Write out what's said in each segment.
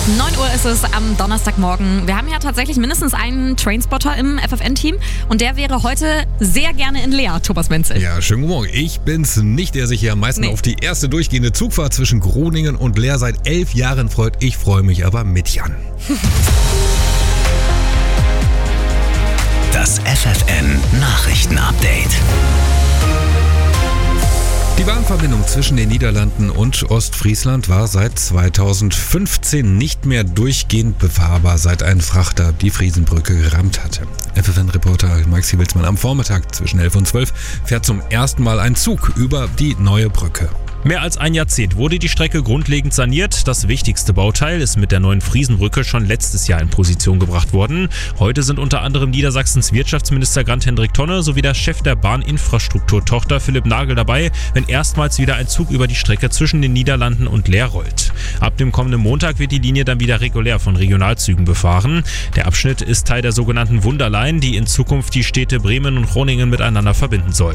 9 Uhr ist es am Donnerstagmorgen. Wir haben ja tatsächlich mindestens einen Trainspotter im FFN-Team und der wäre heute sehr gerne in Leer, Thomas Menzel. Ja, schönen guten Morgen. Ich bin's nicht, der sich hier am meisten auf die erste durchgehende Zugfahrt zwischen Groningen und Leer seit 11 Jahren freut. Ich freue mich aber mit Jan. Das FFN-Nachrichten-Update. Die Bahnverbindung zwischen den Niederlanden und Ostfriesland war seit 2015 nicht mehr durchgehend befahrbar, seit ein Frachter die Friesenbrücke gerammt hatte. FFN-Reporter Maxi Wilsmann: Am Vormittag zwischen 11 und 12 fährt zum ersten Mal ein Zug über die neue Brücke. Mehr als ein Jahrzehnt wurde die Strecke grundlegend saniert. Das wichtigste Bauteil ist mit der neuen Friesenbrücke schon letztes Jahr in Position gebracht worden. Heute sind unter anderem Niedersachsens Wirtschaftsminister Grant-Hendrik Tonne sowie der Chef der Bahninfrastrukturtochter Philipp Nagel dabei, wenn erstmals wieder ein Zug über die Strecke zwischen den Niederlanden und Leer rollt. Ab dem kommenden Montag wird die Linie dann wieder regulär von Regionalzügen befahren. Der Abschnitt ist Teil der sogenannten Wunderline, die in Zukunft die Städte Bremen und Groningen miteinander verbinden soll.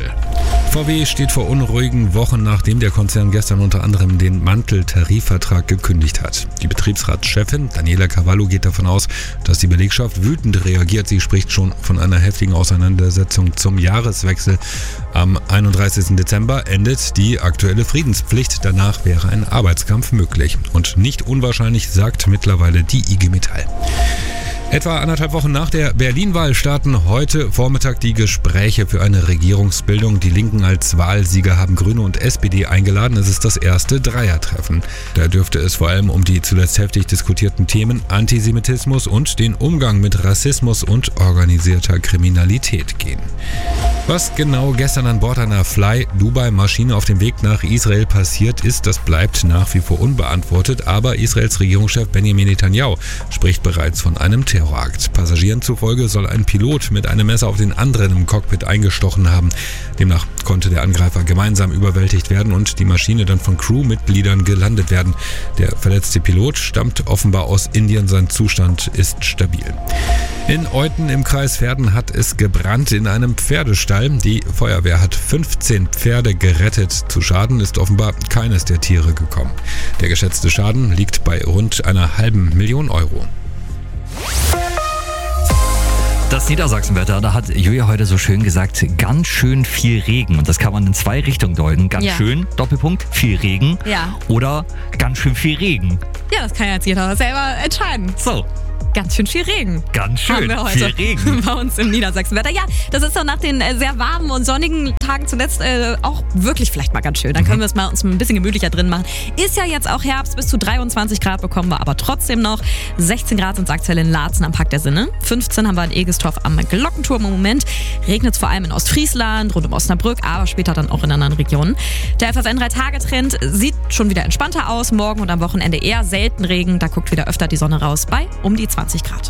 VW steht vor unruhigen Wochen, nachdem der Konzern gestern unter anderem den Manteltarifvertrag gekündigt hat. Die Betriebsratschefin Daniela Cavallo geht davon aus, dass die Belegschaft wütend reagiert. Sie spricht schon von einer heftigen Auseinandersetzung zum Jahreswechsel. Am 31. Dezember endet die aktuelle Friedenspflicht. Danach wäre ein Arbeitskampf möglich. Und nicht unwahrscheinlich, sagt mittlerweile die IG Metall. Etwa 1,5 Wochen nach der Berlin-Wahl starten heute Vormittag die Gespräche für eine Regierungsbildung. Die Linken als Wahlsieger haben Grüne und SPD eingeladen. Es ist das erste Dreiertreffen. Da dürfte es vor allem um die zuletzt heftig diskutierten Themen Antisemitismus und den Umgang mit Rassismus und organisierter Kriminalität gehen. Was genau gestern an Bord einer Fly-Dubai-Maschine auf dem Weg nach Israel passiert ist, das bleibt nach wie vor unbeantwortet. Aber Israels Regierungschef Benjamin Netanyahu spricht bereits von einem Terrorakt. Passagieren zufolge soll ein Pilot mit einem Messer auf den anderen im Cockpit eingestochen haben. Demnach konnte der Angreifer gemeinsam überwältigt werden und die Maschine dann von Crewmitgliedern gelandet werden. Der verletzte Pilot stammt offenbar aus Indien. Sein Zustand ist stabil. In Euthen im Kreis Verden hat es gebrannt in einem Pferdestall. Die Feuerwehr hat 15 Pferde gerettet. Zu Schaden ist offenbar keines der Tiere gekommen. Der geschätzte Schaden liegt bei rund 500.000 Euro. Das Niedersachsenwetter, da hat Julia heute so schön gesagt, ganz schön viel Regen. Und das kann man in 2 Richtungen deuten. Ganz schön, Doppelpunkt, viel Regen. Ja. Oder ganz schön viel Regen. Ja, das kann jetzt jeder selber entscheiden. So. Ganz schön viel Regen. Ganz schön haben wir heute viel Regen. Bei uns im Niedersachsenwetter. Ja, das ist doch nach den sehr warmen und sonnigen Tagen zuletzt auch wirklich vielleicht mal ganz schön. Dann können wir es mal uns ein bisschen gemütlicher drin machen. Ist ja jetzt auch Herbst, bis zu 23 Grad bekommen wir aber trotzdem noch. 16 Grad sind es aktuell in Laatzen am Park der Sinne. 15 haben wir in Egestorf am Glockenturm im Moment. Regnet es vor allem in Ostfriesland, rund um Osnabrück, aber später dann auch in anderen Regionen. Der FFN 3-Tage-Trend sieht schon wieder entspannter aus. Morgen und am Wochenende eher selten Regen. Da guckt wieder öfter die Sonne raus bei um die 20 Grad.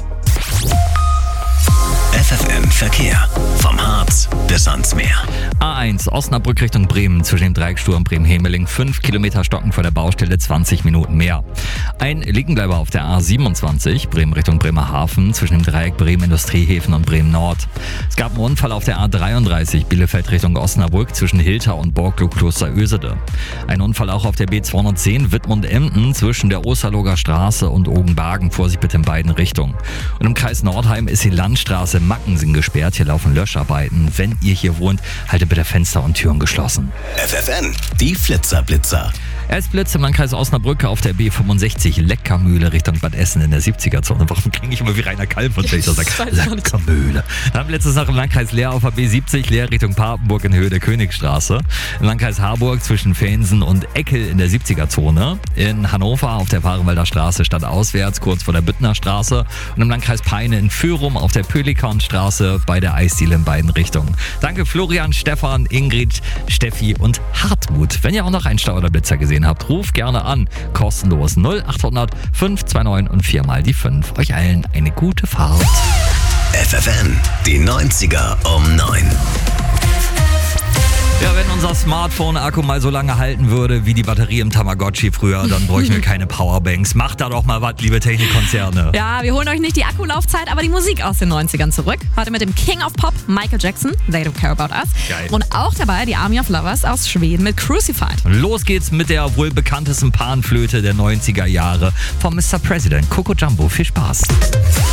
FFN Verkehr. Vom Harz bis ans Meer. A1 Osnabrück Richtung Bremen zwischen dem Dreiecksturm Bremen-Hemeling. 5 Kilometer stocken vor der Baustelle, 20 Minuten mehr. Ein Liegenbleiber auf der A27 Bremen Richtung Bremerhaven zwischen dem Dreieck Bremen-Industriehäfen und Bremen-Nord. Es gab einen Unfall auf der A33 Bielefeld Richtung Osnabrück zwischen Hilta und Borglo-Kloster-Ösede. Ein Unfall auch auf der B210 Wittmund-Emden zwischen der Osterloger Straße und Ogenbagen. Vorsicht bitte in beiden Richtungen. Und im Kreis Nordheim ist die Landstraße Mackensen gesperrt. Hier laufen Löscharbeiten. Wenn ihr hier wohnt, haltet bitte Fenster und Türen geschlossen. FFN, die Flitzer-Blitzer. Es blitzt im Landkreis Osnabrück auf der B65 Leckermühle Richtung Bad Essen in der 70er-Zone. Warum klinge ich immer wie Rainer Kalmund, wenn ich das sage? Leckermühle. Dann letztes noch im Landkreis Leer auf der B70, Leer Richtung Papenburg in Höhe der Königsstraße. Im Landkreis Harburg zwischen Fensen und Eckel in der 70er-Zone. In Hannover auf der Fahrenwalder Straße stadtauswärts, kurz vor der Büttner Straße. Und im Landkreis Peine in Fürum auf der Pelikanstraße bei der Eisdiele in beiden Richtungen. Danke Florian, Stefan, Ingrid, Steffi und Hartmut. Wenn ihr auch noch einen Stau oder Blitzer gesehen habt, ruft gerne an. Kostenlos 0800 529 und 4 mal die 5. Euch allen eine gute Fahrt. FFN, die 90er um 9. Ja, wenn unser Smartphone-Akku mal so lange halten würde wie die Batterie im Tamagotchi früher, dann bräuchten wir keine Powerbanks. Macht da doch mal was, liebe Technikkonzerne. Ja, wir holen euch nicht die Akkulaufzeit, aber die Musik aus den 90ern zurück. Heute mit dem King of Pop, Michael Jackson, They Don't Care About Us. Geil. Und auch dabei die Army of Lovers aus Schweden mit Crucified. Los geht's mit der wohl bekanntesten Panflöte der 90er Jahre von Mr. President, Coco Jumbo. Viel Spaß.